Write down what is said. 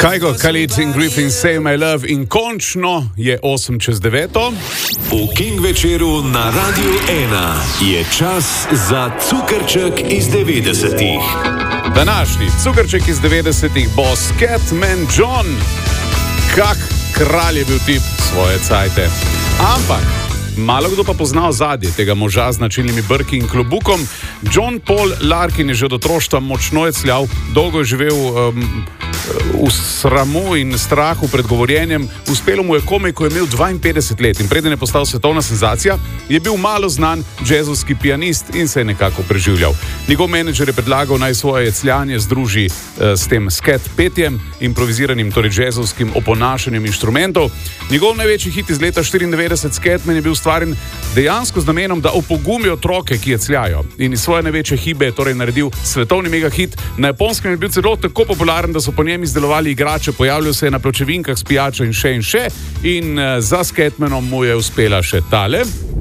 Kygo, Khalid in Griffin, Say My Love in končno je 8:09. V King večeru na Radiu 1 je čas za cukrček iz 90-ih. Današnji cukrček iz 90-ih bo Scatman John. Kak kralj je bil tip svoje cajte. Ampak malo kdo pa pozna ozadje tega moža z značilnimi brki in klobukom. John Paul Larkin je že od otroštva močno jecljal, dolgo je živel v sramu in strahu pred govorjenjem. Uspelo mu je komaj, ko je imel 52 let in preden je postal svetovna senzacija, je bil malo znan džezovski pianist in se je nekako preživljal. Njegov menedžer je predlagal, naj svoje jecljanje združi s tem scat petjem, improviziranim, torej džezovskim oponašanjem inštrumentov. Njegov največji hit iz leta 94, Scatman, je bil ustvarjen dejansko z namenom, da opogumi otroke, ki jecljajo. In iz svoje največje hibe je torej naredil svetovni megahit. Na Japonskem je bil celo tako popularen, da so po njem izdelovali igrače, pojavljal se je na pločevinkah s pijačo in še. In za Scatmanom mu je uspela še tale.